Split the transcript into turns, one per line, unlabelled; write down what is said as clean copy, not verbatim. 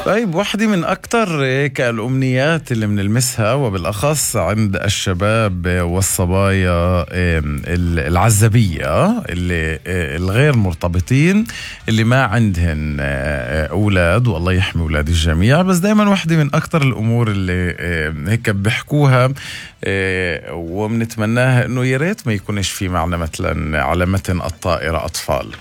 طيب، واحدة من أكتر هيك الأمنيات اللي بنلمسها وبالأخص عند الشباب والصبايا العزبية اللي الغير مرتبطين، اللي ما عندهن أولاد، والله يحمي أولاد الجميع. بس دايما واحدة من أكتر الأمور اللي هيك بيحكوها وبنتمناها إنه يا ريت ما يكونش في معنا مثلا على متن الطائرة أطفال.